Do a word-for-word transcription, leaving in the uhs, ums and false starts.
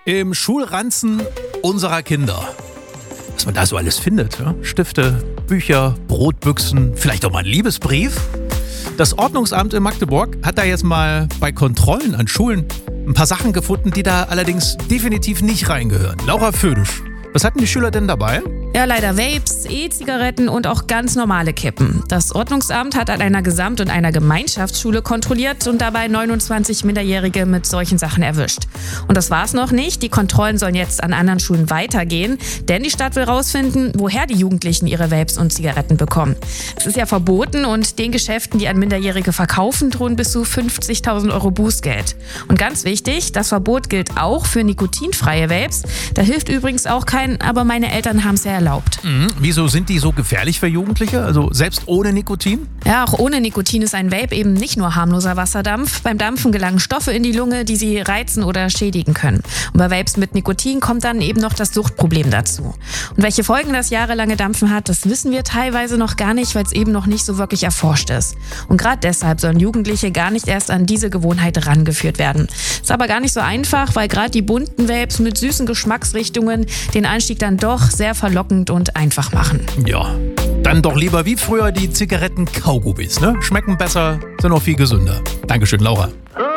Im Schulranzen unserer Kinder. Was man da so alles findet. Ja? Stifte, Bücher, Brotbüchsen, vielleicht auch mal ein Liebesbrief. Das Ordnungsamt in Magdeburg hat da jetzt mal bei Kontrollen an Schulen ein paar Sachen gefunden, die da allerdings definitiv nicht reingehören. Laura Födisch, was hatten die Schüler denn dabei? Ja, leider Vapes, E-Zigaretten und auch ganz normale Kippen. Das Ordnungsamt hat an einer Gesamt- und einer Gemeinschaftsschule kontrolliert und dabei neunundzwanzig Minderjährige mit solchen Sachen erwischt. Und das war's noch nicht. Die Kontrollen sollen jetzt an anderen Schulen weitergehen, denn die Stadt will rausfinden, woher die Jugendlichen ihre Vapes und Zigaretten bekommen. Es ist ja verboten und den Geschäften, die an Minderjährige verkaufen, drohen bis zu fünfzigtausend Euro Bußgeld. Und ganz wichtig, das Verbot gilt auch für nikotinfreie Vapes. Da hilft übrigens auch kein, aber meine Eltern haben es ja erlaubt. Mhm. Wieso sind die so gefährlich für Jugendliche? Also selbst ohne Nikotin? Ja, auch ohne Nikotin ist ein Vape eben nicht nur harmloser Wasserdampf. Beim Dampfen gelangen Stoffe in die Lunge, die sie reizen oder schädigen können. Und bei Vapes mit Nikotin kommt dann eben noch das Suchtproblem dazu. Und welche Folgen das jahrelange Dampfen hat, das wissen wir teilweise noch gar nicht, weil es eben noch nicht so wirklich erforscht ist. Und gerade deshalb sollen Jugendliche gar nicht erst an diese Gewohnheit rangeführt werden. Ist aber gar nicht so einfach, weil gerade die bunten Vapes mit süßen Geschmacksrichtungen den Einstieg dann doch sehr verlockend und einfach machen. Ja, dann doch lieber wie früher die Zigaretten-Kaugummis, ne? Schmecken besser, sind auch viel gesünder. Dankeschön, Laura.